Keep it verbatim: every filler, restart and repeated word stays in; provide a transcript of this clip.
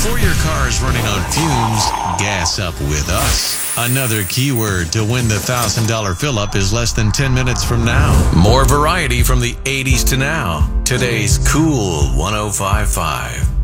Before your car is running on fumes, gas up with us. Another keyword to win the one thousand dollars fill-up is less than ten minutes from now. More variety from the eighties to now. Today's Cool one oh five point five.